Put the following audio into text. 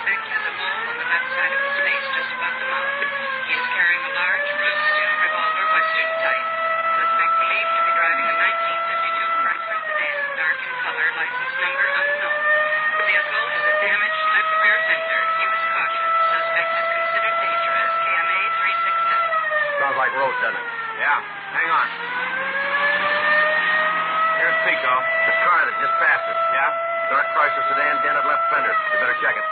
Suspect has a mole on the left side of his face just above the mouth. He is carrying a large blue-steel revolver, Western type. Suspect believed to be driving a 1952 Chrysler sedan, dark in color, license number unknown. The vehicle has a damaged left rear fender. Use caution. Suspect is considered dangerous. KMA 367. Sounds like Roach, doesn't it? Yeah, hang on. Here's Pico. The car that just passed us. Yeah? Dark Chrysler sedan, dented left fender. You better check it.